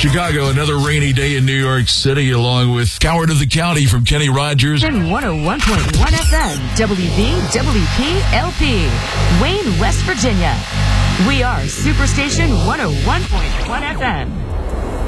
Chicago, another rainy day in New York City, along with Coward of the County from Kenny Rogers. 101.1 FM, WVWP-LP, Wayne, West Virginia. We are Superstation 101.1 FM.